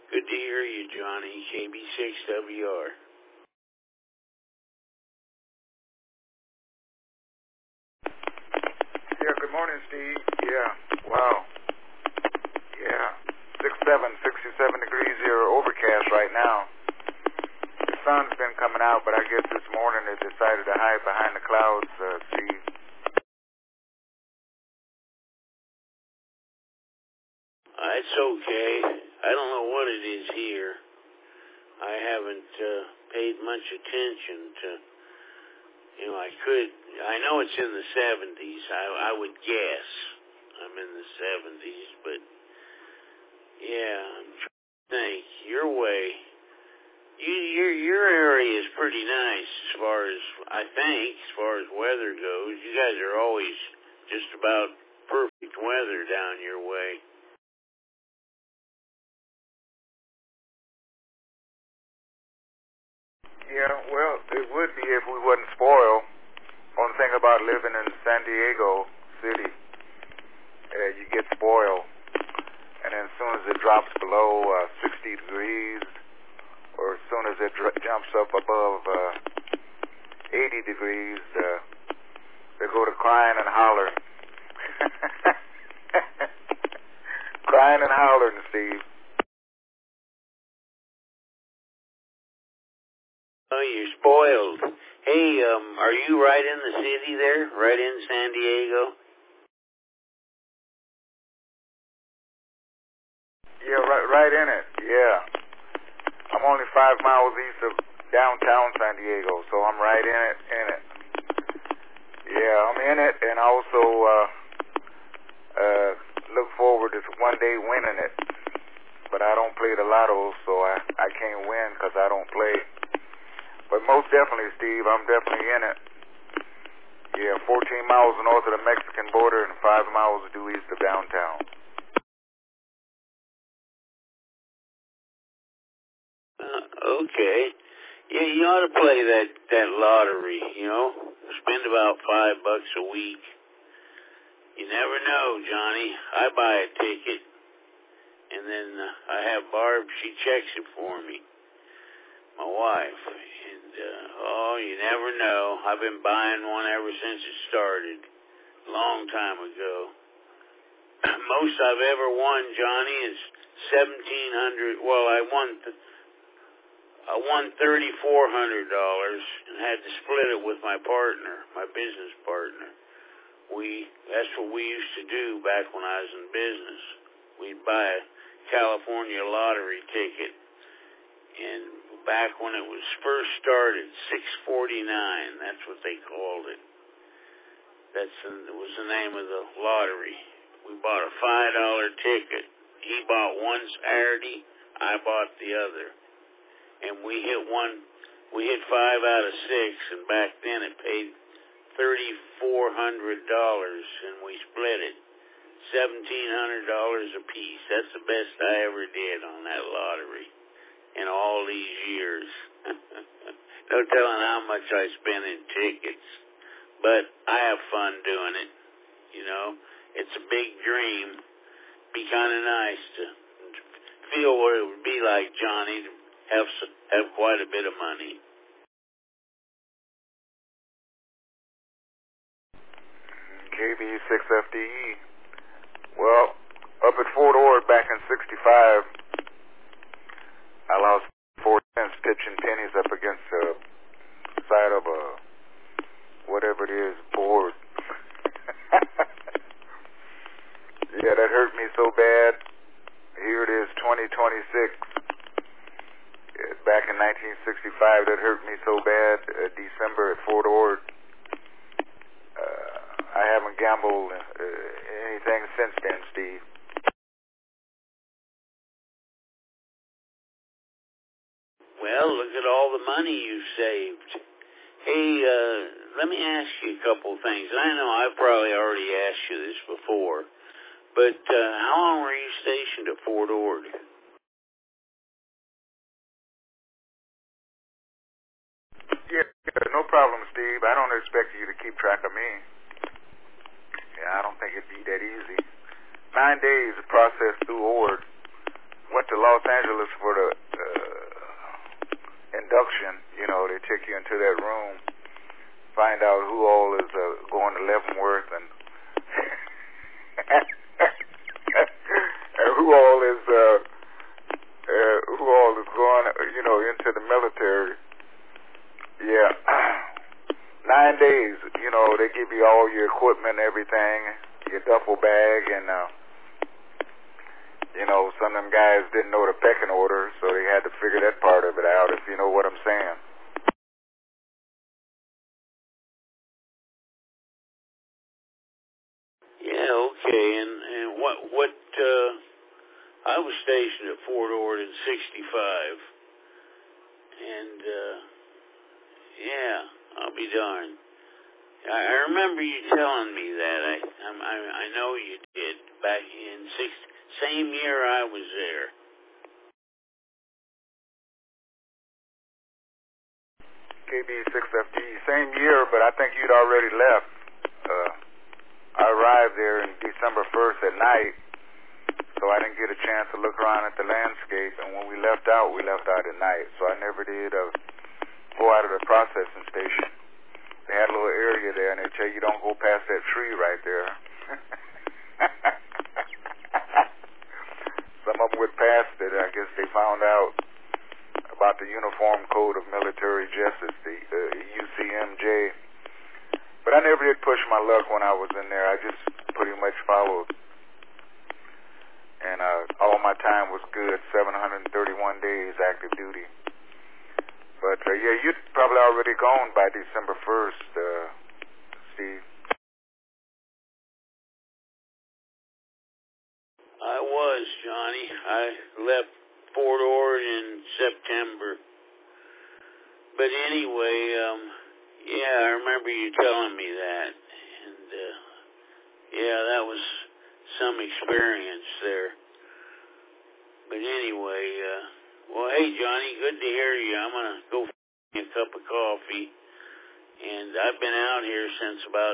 Good to hear you, Johnny. KB6WR. Yeah, good morning, Steve. Yeah, wow. Yeah, 67 degrees here, overcast right now. The sun's been coming out, but I guess this morning it decided to hide behind the clouds, Steve. It's okay. I don't know what it is here. I haven't paid much attention to, I know it's in the 70s. I would guess I'm in the 70s, but yeah, I'm trying to think. Your way, your area is pretty nice as far as weather goes. You guys are always just about perfect weather down your way. Yeah, well, it would be if we wasn't spoiled. One thing about living in San Diego City, you get spoiled. And then as soon as it drops below 60 degrees, or as soon as it jumps up above 80 degrees, they go to crying and hollering. Crying and hollering, Steve. Oh, you're spoiled. Hey, are you right in the city there? Right in San Diego? Yeah, right in it. Yeah. I'm only 5 miles east of downtown San Diego, so I'm right in it. Yeah, I'm in it, and also look forward to one day winning it. But I don't play the lotto, so I can't win because I don't play. But most definitely, Steve, I'm definitely in it. Yeah, 14 miles north of the Mexican border and 5 miles due east of downtown. Okay. Yeah, you ought to play that lottery, Spend about $5 a week. You never know, Johnny. I buy a ticket, and then I have Barb, she checks it for me. My wife. And, you never know. I've been buying one ever since it started. A long time ago. Most I've ever won, Johnny, is $1,700. Well, I won $3,400 and had to split it with my partner, my business partner. That's what we used to do back when I was in business. We'd buy a California lottery ticket, and back when it was first started, $6.49, that's what they called it. It was the name of the lottery. We bought a $5 ticket. He bought one Saturday, I bought the other. And we hit 5 out of 6, and back then it paid $3,400, and we split it. $1,700 a piece. That's the best I ever did on that lottery in all these years. No telling how much I spent in tickets, but I have fun doing it. It's a big dream. Be kind of nice to feel what it would be like, Johnny, to have quite a bit of money. KB6FDE. Well, up at Fort Ord back in '65, I lost 4 cents pitching pennies up against the side of a whatever it is board. Yeah, that hurt me so bad. Here it is, 2026. Back in 1965, that hurt me so bad. December at Fort Ord. I haven't gambled anything since then, Steve. Well, look at all the money you've saved. Hey, let me ask you a couple of things. I know I've probably already asked you this before, but how long were you stationed at Fort Ord? Yeah, no problem, Steve. I don't expect you to keep track of me. Yeah, I don't think it'd be that easy. 9 days to process through Ord. Went to Los Los Angeles for the induction, they take you into that room, find out who all is going to Leavenworth and and who all is going, into the military. Yeah. 9 days, they give you all your equipment, everything, your duffel bag, and some of them guys didn't know the pecking order, so they had to figure that part of it out, if you know what I'm saying. Yeah, okay, and what I was stationed at Fort Ord in 65, and yeah, I'll be darned. I remember you telling me that. I know you did back in same year I was there. KB6FD, same year, but I think you'd already left. I arrived there in December 1st at night, so I didn't get a chance to look around at the landscape, and when we left out at night, so I never did go out of the processing station. They had a little area there, and they tell you don't go past that tree right there. Some of them went past it. I guess they found out about the Uniform Code of Military Justice, the UCMJ. But I never did push my luck when I was in there. I just pretty much followed. And all my time was good, 731 days active duty. But, yeah, you'd probably already gone by December 1st, Steve. I was, Johnny. I left Fort Ord in September. But anyway, yeah, I remember you telling me that. And, yeah, that was some experience there. But anyway, well, hey, Johnny, good to hear you. I'm going to go get a cup of coffee. And I've been out here since about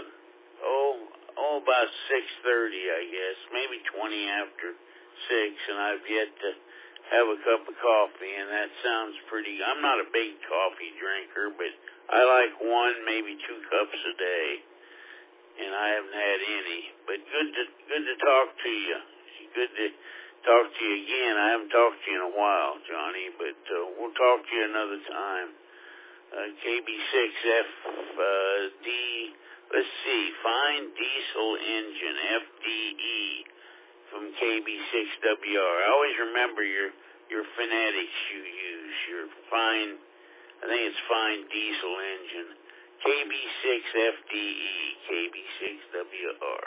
6:30, I guess, maybe 20 after 6, and I've yet to have a cup of coffee, and that sounds pretty. I'm not a big coffee drinker, but I like 1, maybe 2 cups a day, and I haven't had any. But good to talk to you. Good to talk to you again. I haven't talked to you in a while, Johnny, but we'll talk to you another time. KB6FD, let's see, Fine Diesel Engine, FDE, from KB6WR. I always remember your phonetics you use, your fine, I think it's Fine Diesel Engine, KB6FDE, KB6WR.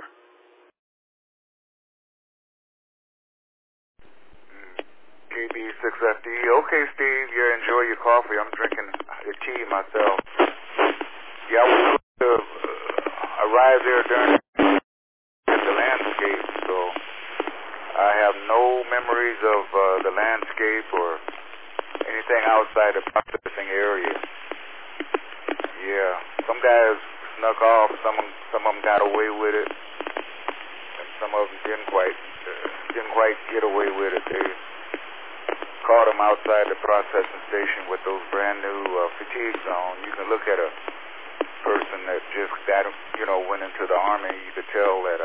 KB6FDE. Okay, Steve, you enjoy your coffee. I'm drinking the tea myself. Yeah, I was to arrive there during the landscape, so I have no memories of the landscape or anything outside the processing area. Yeah, some guys snuck off, some of them got away with it, and some of them didn't quite get away with it. They caught them outside the processing station with those brand new fatigues on. You can look at a person that just went into the Army. You could tell that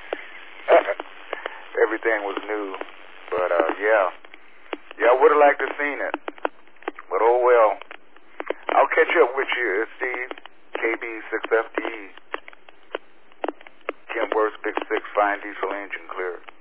everything was new. But yeah, I would have liked to have seen it. But oh well. I'll catch up with you, Steve. KB6FD. Kenworth Big 6 Fine Diesel Engine cleared.